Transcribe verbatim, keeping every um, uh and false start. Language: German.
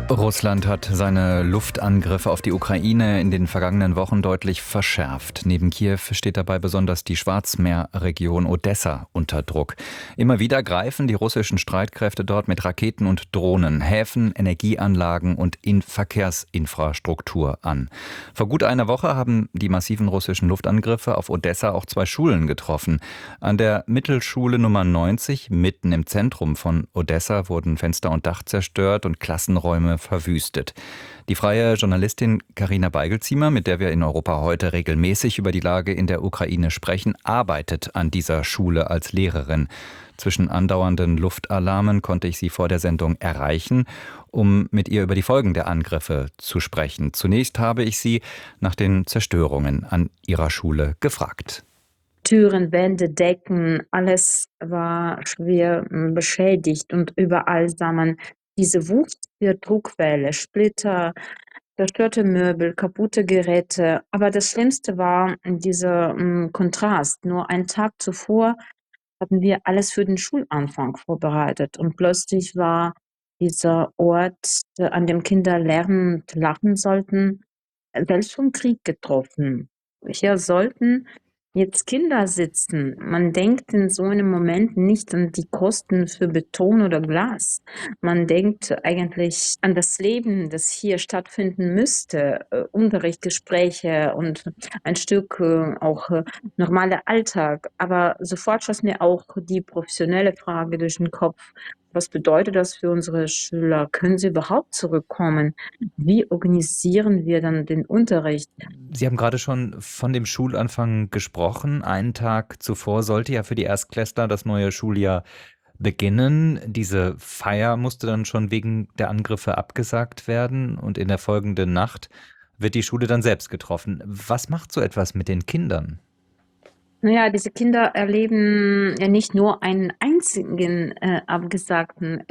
Russland hat seine Luftangriffe auf die Ukraine in den vergangenen Wochen deutlich verschärft. Neben Kiew steht dabei besonders die Schwarzmeerregion Odessa unter Druck. Immer wieder greifen die russischen Streitkräfte dort mit Raketen und Drohnen Häfen, Energieanlagen und in Verkehrsinfrastruktur an. Vor gut einer Woche haben die massiven russischen Luftangriffe auf Odessa auch zwei Schulen getroffen. An der Mittelschule Nummer neunzig, mitten im Zentrum von Odessa, wurden Fenster und Dach zerstört und Klassenräume verwüstet. Die freie Journalistin Carina Beigelziemer, mit der wir in Europa heute regelmäßig über die Lage in der Ukraine sprechen, arbeitet an dieser Schule als Lehrerin. Zwischen andauernden Luftalarmen konnte ich sie vor der Sendung erreichen, um mit ihr über die Folgen der Angriffe zu sprechen. Zunächst habe ich sie nach den Zerstörungen an ihrer Schule gefragt. Türen, Wände, Decken, alles war schwer mm, beschädigt und überall sah man diese Wucht der Druckwelle, Splitter, zerstörte Möbel, kaputte Geräte. Aber das Schlimmste war dieser mm, Kontrast. Nur einen Tag zuvor hatten wir alles für den Schulanfang vorbereitet und plötzlich war dieser Ort, äh, an dem Kinder lernen und lachen sollten, äh, selbst vom Krieg getroffen. Hier sollten jetzt Kinder sitzen. Man denkt in so einem Moment nicht an die Kosten für Beton oder Glas. Man denkt eigentlich an das Leben, das hier stattfinden müsste. Äh, Unterricht, Gespräche und ein Stück äh, auch äh, normaler Alltag. Aber sofort schoss mir auch die professionelle Frage durch den Kopf. Was bedeutet das für unsere Schüler? Können sie überhaupt zurückkommen? Wie organisieren wir dann den Unterricht? Sie haben gerade schon von dem Schulanfang gesprochen. Einen Tag zuvor sollte ja für die Erstklässler das neue Schuljahr beginnen. Diese Feier musste dann schon wegen der Angriffe abgesagt werden und in der folgenden Nacht wird die Schule dann selbst getroffen. Was macht so etwas mit den Kindern? Naja, diese Kinder erleben ja nicht nur einen einzigen äh, abgesagten